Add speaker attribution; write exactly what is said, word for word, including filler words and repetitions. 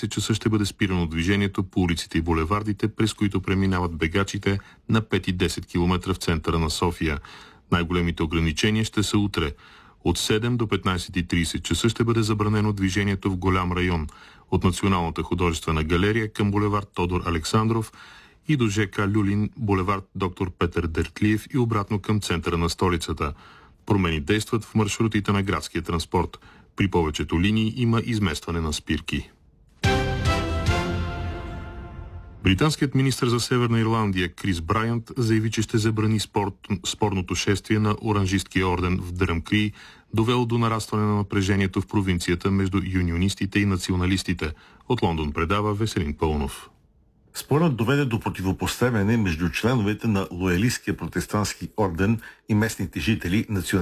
Speaker 1: деветнайсет часа ще бъде спирано движението по улиците и булевардите, през които преминават бегачите на пет и десет километра в центъра на София. Най-големите ограничения ще са утре. От седем до петнайсет и трийсет часа ще бъде забранено движението в голям район. От Националната художествена галерия към булевард Тодор Александров и до ЖК Люлин, булевард Доктор Петър Дертлиев и обратно към центъра на столицата. Промени действат в маршрутите на градския транспорт. При повечето линии има изместване на спирки. Британският министър за Северна Ирландия Крис Брайант заяви, че ще забрани спорт, спорното шествие на Оранжисткия орден в Дръмкрий, довело до нарастване на напрежението в провинцията между юнионистите и националистите. От Лондон предава Веселин Пълнов.
Speaker 2: Спорът доведе до противопоставяне между членовете на лоялистския протестантски орден и местните жители, националистите.